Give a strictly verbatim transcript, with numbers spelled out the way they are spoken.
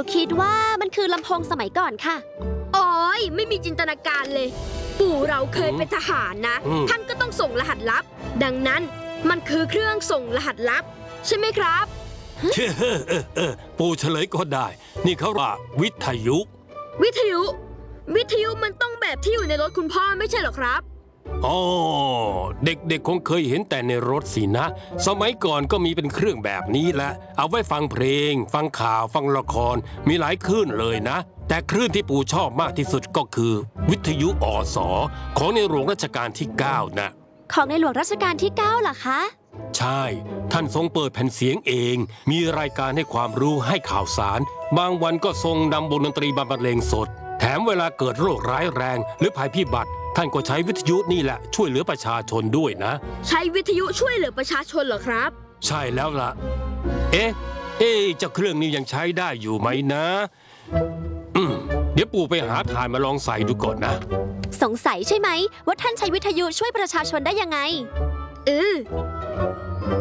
ปู่คิดว่ามันคือลำโพงสมัยก่อนค่ะโอ้ยไม่มีจินตนาการเลยปู่เราเคยเป็นทหารนะท่านก็ต้องส่งรหัสลับดังนั้นมันคือเครื่องส่งรหัสลับใช่ไหมครับเชื่อเออเออปู่เฉลยก็ได้นี่เขาว่าวิทยุวิทยุวิทยุมันต้องแบบที่อยู่ในรถคุณพ่อไม่ใช่หรอครับอ๋อเด็กๆคงเคยเห็นแต่ในรถสินะสมัยก่อนก็มีเป็นเครื่องแบบนี้แหละเอาไว้ฟังเพลงฟังข่าวฟังละครมีหลายคลื่นเลยนะแต่คลื่นที่ปู่ชอบมากที่สุดก็คือวิทยุอสของในหลวงรัชกาลที่เก้านะของในหลวงรัชกาลที่เก้าเหรอคะใช่ท่านทรงเปิดแผ่นเสียงเองมีรายการให้ความรู้ให้ข่าวสารบางวันก็ทรงนำวงดนตรีบรรเลงสดแถมเวลาเกิดโรคร้ายแรงหรือภัยพิบัติท่านก็ใช้วิทยุนี่แหละช่วยเหลือประชาชนด้วยนะใช้วิทยุช่วยเหลือประชาชนเหรอครับใช่แล้วล่ะเอ๊ะเอ๊ะเจ้าเครื่องนี้ยังใช้ได้อยู่ไหมนะอืมเดี๋ยวปู่ไปหาถ่านมาลองใส่ดูก่อนนะสงสัยใช่ไหมว่าท่านใช้วิทยุช่วยประชาชนได้ยังไงเออ